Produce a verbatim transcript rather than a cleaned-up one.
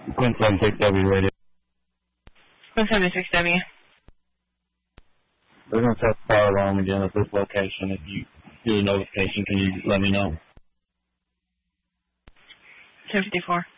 Quinn seventy-six W radio. Quinn seventy-six W. We're going to test the fire alarm again at this location. If you do a notification, can you let me know? ten fifty-four.